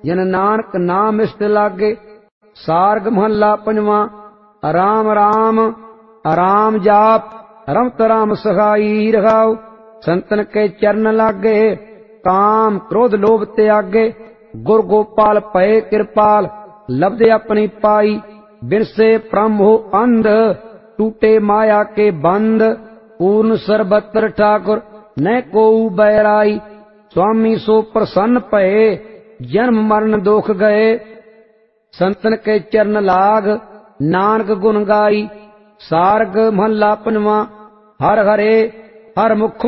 जन नानक नाम इष्ट लागे। सार्ग महला पंजवा। राम राम राम जाप रमत राम सहाई रहाओ। संतन के चरण लागे काम क्रोध लोभ त्यागे। गुर गोपाल पए कृपाल लब्धे अपनी पाई। बिरसे ब्रह्म हो अंध टूटे माया के बंद। पूर्ण सर्वत्र ठाकुर न को बैराई। स्वामी सो प्रसन्न भये जन्म मरण दुख गए। संतन के चरण लाग नानक गुण गाई। सार्ग महला पंजवा। हर हरे हर मुख